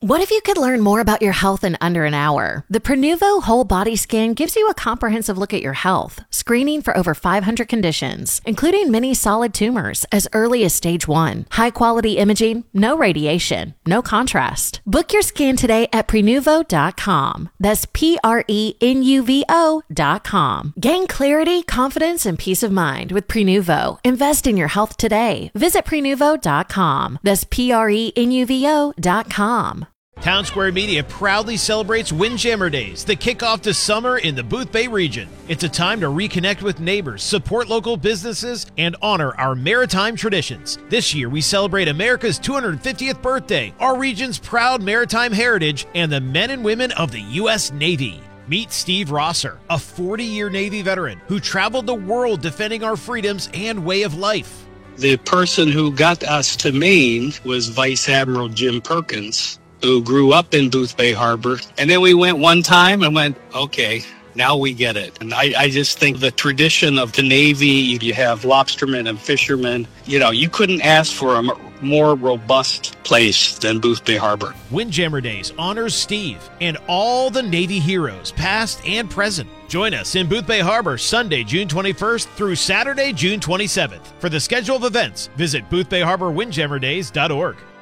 What if you could learn more about your health in under an hour? The Prenuvo Whole Body Scan gives you a comprehensive look at your health, screening for over 500 conditions, including many solid tumors as early as stage 1. High-quality imaging, no radiation, no contrast. Book your scan today at Prenuvo.com. That's Prenuvo.com. Gain clarity, confidence, and peace of mind with Prenuvo. Invest in your health today. Visit Prenuvo.com. That's Prenuvo.com. Town Square Media proudly celebrates Windjammer Days, the kickoff to summer in the Boothbay region. It's a time to reconnect with neighbors, support local businesses, and honor our maritime traditions. This year, we celebrate America's 250th birthday, our region's proud maritime heritage, and the men and women of the U.S. Navy. Meet Steve Rosser, a 40-year Navy veteran who traveled the world defending our freedoms and way of life. The person who got us to Maine was Vice Admiral Jim Perkins, who grew up in Boothbay Harbor. And then we went one time and went, okay, now we get it. And I just think the tradition of the Navy, you have lobstermen and fishermen, you couldn't ask for a more robust place than Boothbay Harbor. Windjammer Days honors Steve and all the Navy heroes, past and present. Join us in Boothbay Harbor Sunday, June 21st through Saturday, June 27th. For the schedule of events, visit boothbayharborwindjammerdays.org.